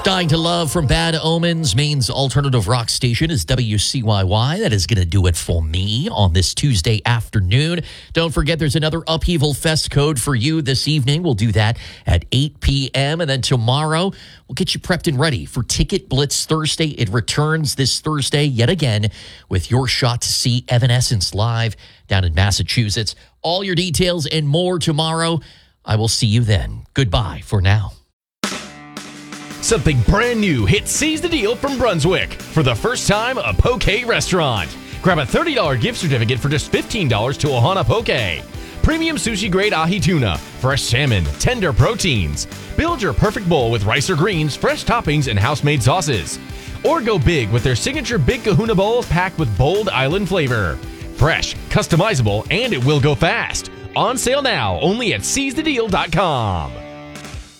Dying to Love from Bad Omens, Maine's alternative rock station is WCYY. That is going to do it for me on this Tuesday afternoon. Don't forget, there's another Upheaval Fest code for you this evening. We'll do that at 8 p.m. And then tomorrow, we'll get you prepped and ready for Ticket Blitz Thursday. It returns this Thursday yet again with your shot to see Evanescence live down in Massachusetts. All your details and more tomorrow. I will see you then. Goodbye for now. Something brand new hit Seize the Deal from Brunswick. For the first time, a poke restaurant. Grab a $30 gift certificate for just $15 to Ohana Poke. Premium sushi grade ahi tuna, fresh salmon, tender proteins. Build your perfect bowl with rice or greens, fresh toppings, and house-made sauces. Or go big with their signature Big Kahuna bowls packed with bold island flavor. Fresh, customizable, and it will go fast. On sale now, only at seizethedeal.com.